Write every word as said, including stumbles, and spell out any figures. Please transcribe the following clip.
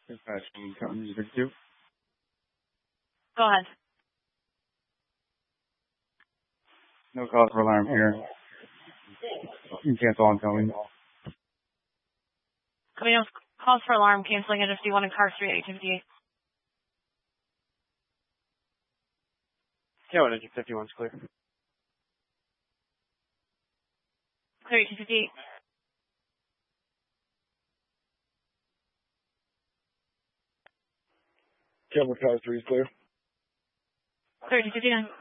Dispatch, can you come to two? Go ahead. No cause for alarm here. You can cancel on coming. Caminos, cause for alarm, canceling at fifty-one and car three eight fifty-eight. Yeah, one engine fifty-one's clear. Clear eight fifty-eight. Camera car three is clear. Clear eight fifty-nine.